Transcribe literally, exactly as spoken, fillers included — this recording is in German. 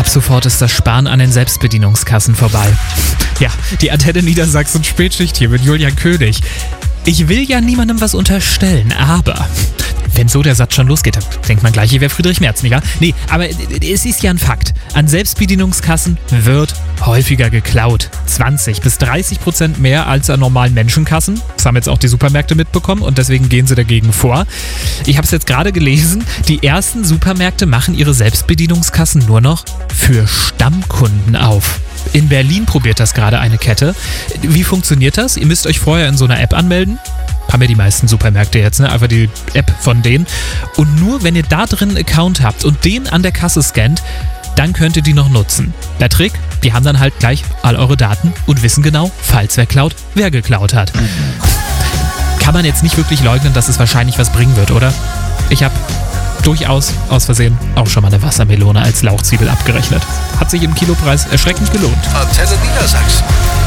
Ab sofort ist das Sparen an den Selbstbedienungskassen vorbei. Ja, die Antenne Niedersachsen Spätschicht hier mit Julian König. Ich will ja niemandem was unterstellen, aber wenn so der Satz schon losgeht, dann denkt man gleich, hier wäre Friedrich Merz, nicht wahr? Nee, aber es ist ja ein Fakt. An Selbstbedienungskassen wird häufiger geklaut. zwanzig bis dreißig Prozent mehr als an normalen Menschenkassen. Das haben jetzt auch die Supermärkte mitbekommen und deswegen gehen sie dagegen vor. Ich habe es jetzt gerade gelesen, die ersten Supermärkte machen ihre Selbstbedienungskassen nur noch für Stammkunden auf. In Berlin probiert das gerade eine Kette. Wie funktioniert das? Ihr müsst euch vorher in so einer App anmelden. Haben ja die meisten Supermärkte jetzt, ne? Einfach die App von denen. Und nur wenn ihr da drin einen Account habt und den an der Kasse scannt, dann könnt ihr die noch nutzen. Der Trick, die haben dann halt gleich all eure Daten und wissen genau, falls wer klaut, wer geklaut hat. Kann man jetzt nicht wirklich leugnen, dass es wahrscheinlich was bringen wird, oder? Ich habe durchaus aus Versehen auch schon mal eine Wassermelone als Lauchzwiebel abgerechnet. Hat sich im Kilopreis erschreckend gelohnt. Antenne Niedersachsen.